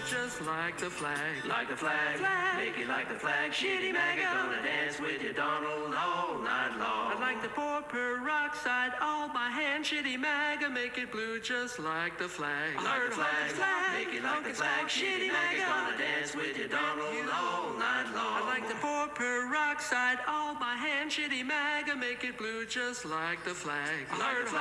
just like the flag. Like the flag, make it like the flag. Shitty MAGA gonna dance with you, Donald, all night long. I'd like to pour peroxide on my hand. Shitty MAGA, make it blue just like the flag. Like the flag, make it like the flag. Shitty MAGA gonna dance with you, Donald, all night long. I'd like to pour peroxide on my hand. Shitty MAGA, make it blue just like the flag. Like the flag.